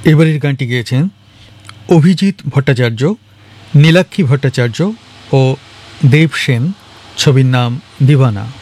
এবারের গানটি গেয়েছেন অভিজিৎ ভট্টাচার্য, নীলাক্ষী ভট্টাচার্য ও দেব সেন। ছবির নাম দিওয়ানা।